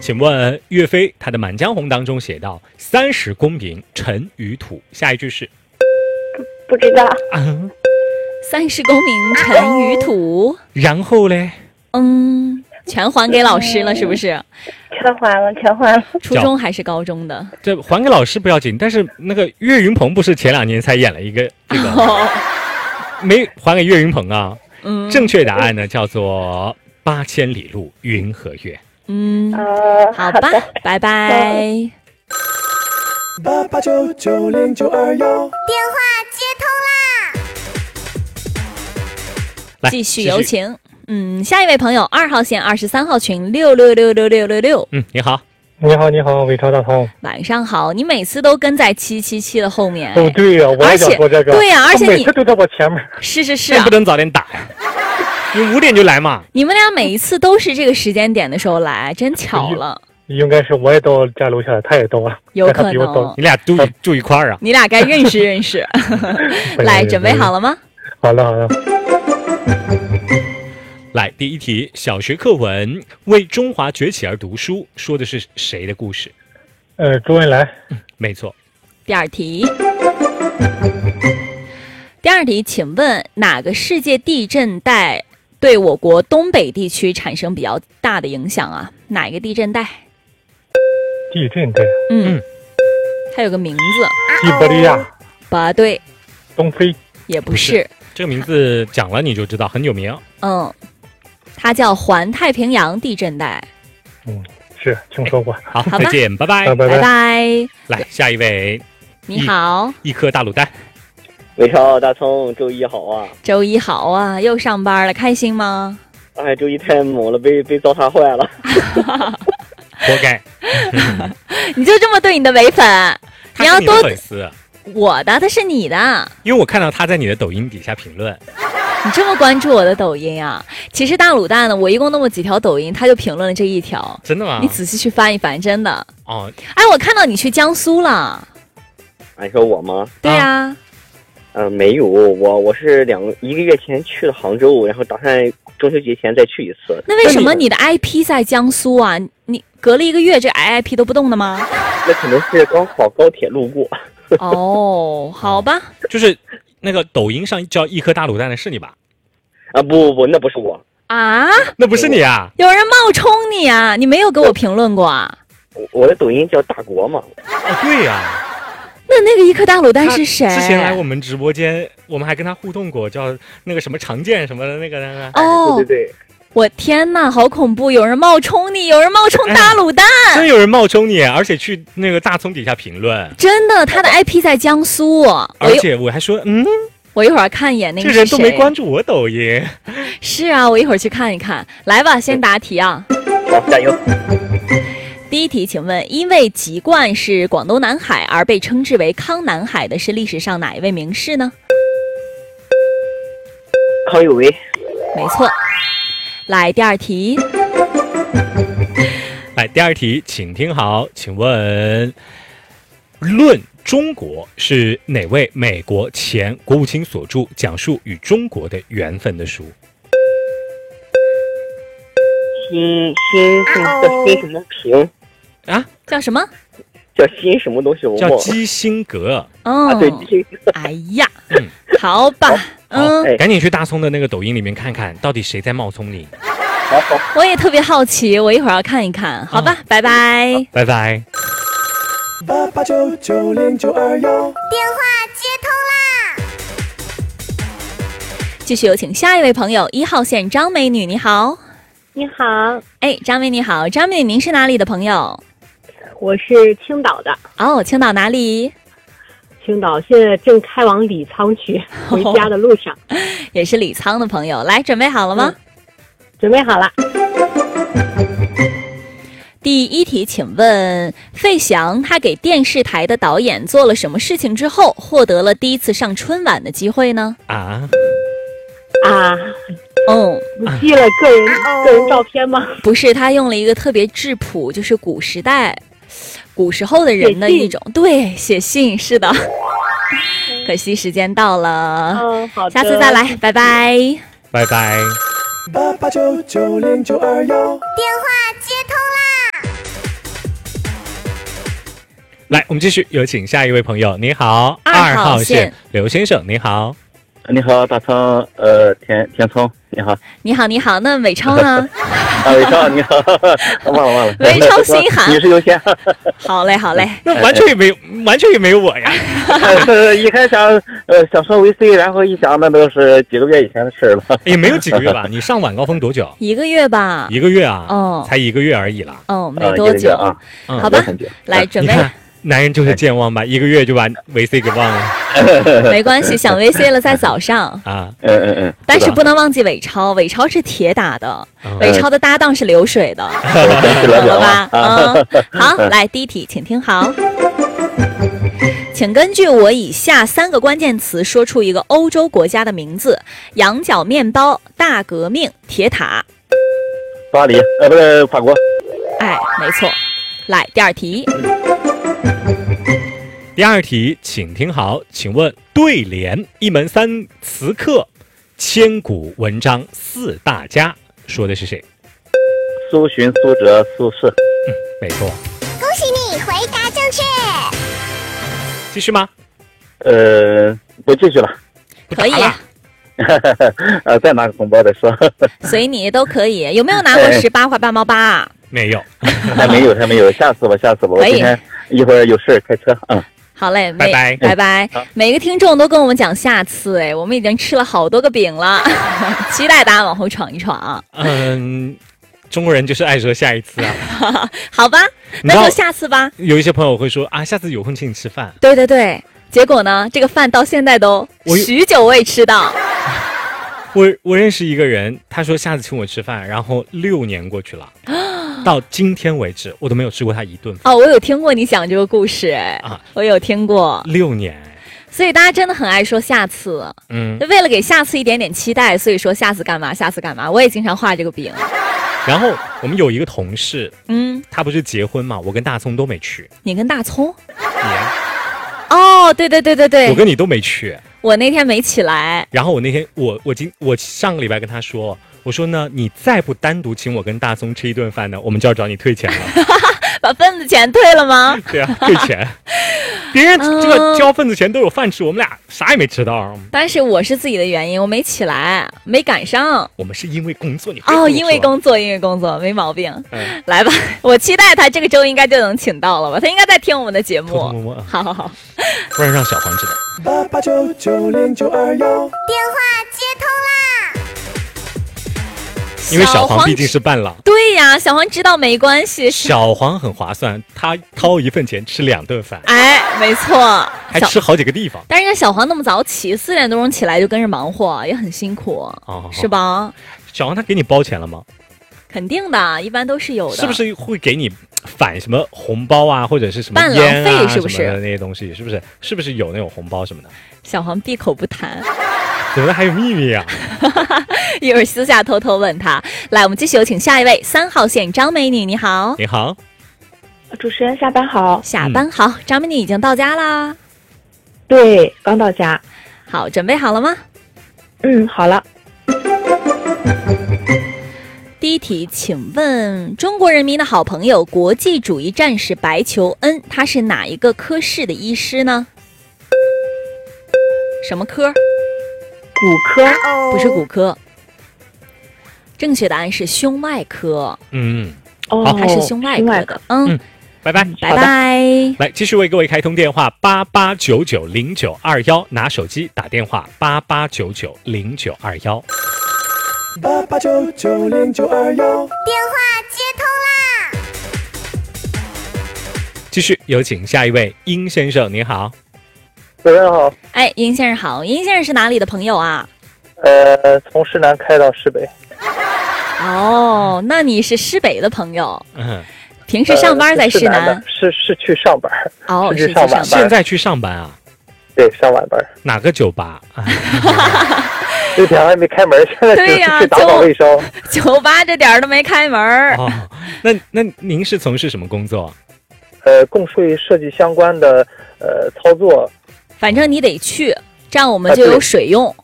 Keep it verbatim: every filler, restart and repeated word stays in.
请问岳飞他的《满江红》当中写道：“三十功名尘与土。”下一句是？ 不知道。 啊、 三十功名尘与土。 然后嘞？ 嗯，全还给老师了，是不是？ 全还了，全还了。 初中还是高中的？ 这还给老师不要紧，但是那个岳云鹏不是前两年才演了一个这个，哦、没还给岳云鹏啊？嗯，正确答案呢叫做八千里路云和月。 嗯，呃、好吧，好拜拜。 八八九九零九二幺， 电话接通啦！继续有请。嗯，下一位朋友，二号线二十三号群六六六六六六六。 嗯，你好， 你好，你好，伟超大通。 晚上好，你每次都跟在七七七的后面。 哦，对呀、啊，我也想说这个。 对呀、啊，而且你每次都在我前面。 是是是、啊， 不能早点打呀。你五点就来嘛？ 你们俩每一次都是这个时间点的时候来，真巧了。 应该是我也到家楼下，他也到了， 有可能。 你俩住住一块儿啊？ 你俩该认识认识。来，准备好了吗？ 好了好了。 来，第一题，小学课文为中华崛起而读书，说的是谁的故事？ 呃，周恩来、 嗯。没错。 第二题。第二题，请问哪个世界地震带对我国东北地区产生比较大的影响啊？哪一个地震带？ 地震带。 嗯，它有个名字。 西伯利亚。 不对。 东非。 也不是。 这个名字讲了你就知道，很有名。 嗯，它叫环太平洋地震带。 嗯，是听说过。 好，再见，拜拜， 拜拜， 拜拜。 来，下一位。 你好， 一颗大卤蛋。 伟超大葱，周一好啊！ 周一好啊，又上班了，开心吗？ 哎，周一太猛了，被被糟蹋坏了， 活该。 你就这么对你的唯粉？ 你要多粉丝。 我的，他是你的， 因为我看到他在你的抖音底下评论。 你这么关注我的抖音啊？其实大卤蛋呢，我一共那么几条抖音，他就评论了这一条。 真的吗？ 你仔细去翻一翻，真的。 哦， 哎，我看到你去江苏了。 你说我吗？ 对呀、啊。 嗯、呃，没有，我我是两一个月前去了杭州，然后打算中秋节前再去一次。 那为什么你的 I P 在江苏啊？你隔了一个月，这 I P 都不动的吗？ 那可能是刚好高铁路过。 哦，好吧， 就是那个抖音上叫一颗大卤蛋的是你吧？ 啊，不不不，那不是我啊， 那不是你啊？ 有人冒充你啊？你没有给我评论过啊？ 我, 我的抖音叫大国嘛。 哦，对呀、啊。 那那个一颗大卤蛋是谁？ 之前来我们直播间，我们还跟他互动过，叫那个什么常见什么的那个那个。哦， 对对对。 我天哪，好恐怖！有人冒充你，有人冒充大卤蛋， 哎、真有人冒充你，而且去那个大葱底下评论。 真的，他的 I P 在江苏， 而且我还说，嗯， 我一会儿看一眼那个这人都没关注我抖音。 是啊，我一会儿去看一看。来吧，先答题啊！ 好，加油。 第一题，请问，因为籍贯是广东南海而被称之为康南海的是历史上哪一位名士呢？ 康有为。 没错。来，第二题。 来，第二题，请听好，请问，论中国是哪位美国前国务卿所著，讲述与中国的缘分的书？ 新新叫新什么平？ 啊， 叫什么？ 叫新什么东西？我叫基辛格。 哦， 啊、对，基辛格。 哎呀，嗯，好吧， 嗯，哎、赶紧去大葱的那个抖音里面看看，到底谁在冒充你。 好好， 我也特别好奇，我一会儿要看一看。好吧，哦、拜拜， 拜拜。 八八九九零九二幺， 电话接通啦！继续有请下一位朋友，一号线张美女，你好。 你好， 哎，张美女好，张美女，您是哪里的朋友？ 我是青岛的。 哦，青岛哪里？ 青岛现在正开往李沧去，回家的路上。 哦、也是李沧的朋友，来，准备好了吗？ 嗯、准备好了。 第一题，请问费翔他给电视台的导演做了什么事情之后，获得了第一次上春晚的机会呢？ 啊啊。 哦， 你寄了个人、啊、个人照片吗？ 不是，他用了一个特别质朴，就是古时代、古时候的人的一种，对，写信，是的。可惜时间到了， 嗯，好的， 下次再来，拜拜， 拜拜。 八八九九零九二幺， 电话接通啦！ 来，我们继续有请下一位朋友。你好， 二号线刘先生，你好。 你好，大葱，呃，田田聪，你好。 你好，你好。那伟超呢？ 啊，伟超，你好，忘了忘了。 伟超心寒， 女士优先。 好嘞，好嘞。 那完全也没有，完全也没有我呀。 是一开始想，呃，想说 V C， 然后一想，那都是几个月以前的事了。 也没有几个月吧？你上晚高峰多久？ 一个月吧。 一个月啊？ 哦， 才一个月而已了。 哦，没多久啊。 好吧，来准备。 男人就是健忘吧，一个月就把 V C 给忘了。 没关系，想 V C 了在早上啊， 嗯嗯嗯。 但是不能忘记伟超，伟超是铁打的，伟超的搭档是流水的，懂了吧？嗯，好，来第一题，请听好，请根据我以下三个关键词说出一个欧洲国家的名字：羊角面包、大革命、铁塔。 巴黎，呃，不是法国。 哎，没错。来第二题。 第二题，请听好，请问对联一门三词课，千古文章四大家，说的是谁？ 苏洵、苏辙、苏轼。 嗯，没错。 恭喜你回答正确。 继续吗？ 呃，不继续了。 可以。 呃，再拿个红包再说。 随你都可以。有没有拿过十八块八毛八啊？ 没有， 还没有，还没有，下次吧，下次吧。我今天一会儿有事开车，嗯。 好嘞， 拜拜拜拜。每个听众都跟我们讲下次，哎，我们已经吃了好多个饼了，期待大家往后闯一闯。 嗯，中国人就是爱说下一次啊。 好吧，那就下次吧。 有一些朋友会说啊，下次有空请你吃饭。 对对对，结果呢，这个饭到现在都许久未吃到。 我我认识一个人，他说下次请我吃饭，然后六年过去了，到今天为止我都没有吃过他一顿饭。 哦，我有听过你讲这个故事，哎，啊，我有听过。 六年， 所以大家真的很爱说下次，嗯，为了给下次一点点期待，所以说下次干嘛，下次干嘛。我也经常画这个饼。 然后我们有一个同事， 嗯， 他不是结婚嘛，我跟大葱都没去。 你跟大葱？ 你？ 哦，对对对对对， 我跟你都没去。 我那天没起来， 然后我那天我我今我上个礼拜跟他说，我说呢，你再不单独请我跟大松吃一顿饭呢，我们就要找你退钱了。 把份子钱退了吗？ 对啊，退钱。别人这个交份子钱都有饭吃，我们俩啥也没吃到。 但是我是自己的原因，我没起来，没赶上。 我们是因为工作，你哦，因为工作，因为工作，没毛病。嗯，来吧，我期待他这个周应该就能请到了吧？他应该在听我们的节目。 摸摸好好好， 不然让小黄知道。 八八九九零九二幺， 电话接通啦！ 因为小黄毕竟是伴郎。 对呀，小黄知道没关系。 小黄很划算，他掏一份钱吃两顿饭。 哎，没错， 还吃好几个地方。 但是人家小黄那么早起，四点多钟起来就跟着忙活，也很辛苦，哦、是吧？ 小黄他给你包钱了吗？ 肯定的，一般都是有的。 是不是会给你返什么红包啊，或者是什么伴郎费？是不是那些东西？是不是？是不是有那种红包什么的？ 小黄闭口不谈。 怎么还有秘密啊？ 一会儿私下偷偷问他。来，我们继续有请下一位三号线张美女，你好。 你好， 主持人下班好。 下班好，嗯、张美女已经到家啦。 对，刚到家。 好，准备好了吗？ 嗯，好了。 第一题，请问中国人民的好朋友国际主义战士白求恩，他是哪一个科室的医师呢？什么科？ 骨科， 不是骨科。正确答案是胸外科。 嗯， 哦，他是胸外科的。嗯， 嗯，拜拜， 拜拜。 来，继续为各位开通电话八八九九零九二幺，拿手机打电话八八九九零九二幺。 八八九九零九二幺， 电话接通啦！ 继续有请下一位殷先生，您好。 主持人好。 哎，殷先生好，殷先生是哪里的朋友啊？ 呃，从市南开到市北。 哦，那你是市北的朋友。 嗯， 平时上班在市南。 呃、是是去上班。 哦， 是去上班。 现在去上班啊？ 对，上晚班。 哪个酒吧？ 这点还没开门，现在只是去打扫卫生。 酒吧这点都没开门。 哦，那那您是从事什么工作？ 呃，供税设计相关的呃操作。 反正你得去，这样我们就有水用。